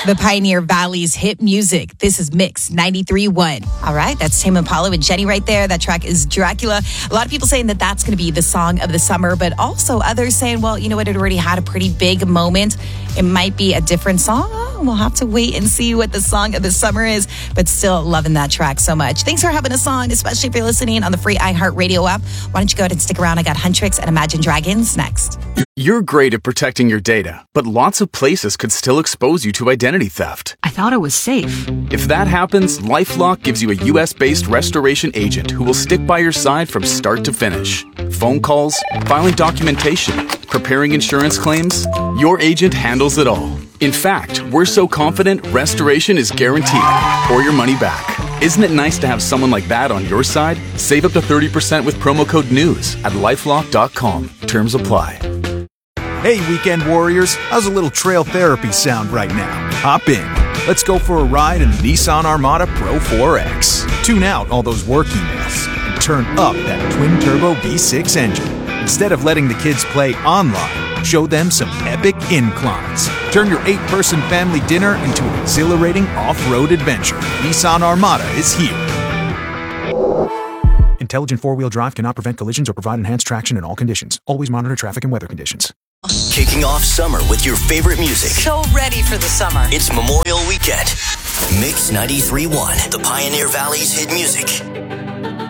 The Pioneer Valley's hit music. This is Mix 93.1. All right, that's Tame Impala with Jenny right there. That track is Dracula. A lot of people saying that that's going to be the song of the summer, but also others saying, well, you know what, it already had a pretty big moment. It might be a different song. Oh, we'll have to wait and see what the song of the summer is, but still loving that track so much. Thanks for having us on, especially if you're listening on the free iHeartRadio app. Why don't you go ahead and stick around? I got Huntrix and Imagine Dragons next. You're great at protecting your data, but lots of places could still expose you to identity theft. I thought it was safe. If that happens, LifeLock gives you a US-based restoration agent who will stick by your side from start to finish. Phone calls, filing documentation, preparing insurance claims, your agent handles it all. In fact, we're so confident restoration is guaranteed or your money back. Isn't it nice to have someone like that on your side? Save up to 30% with promo code NEWS at LifeLock.com. Terms apply. Hey, weekend warriors, how's a little trail therapy sound right now? Hop in. Let's go for a ride in the Nissan Armada Pro 4X. Tune out all those work emails and turn up that twin-turbo V6 engine. Instead of letting the kids play online, show them some epic inclines. Turn your 8-person family dinner into an exhilarating off-road adventure. Nissan Armada is here. Intelligent four-wheel drive cannot prevent collisions or provide enhanced traction in all conditions. Always monitor traffic and weather conditions. Kicking off summer with your favorite music. So ready for the summer. It's Memorial Weekend. Mix 93.1, the Pioneer Valley's hit music.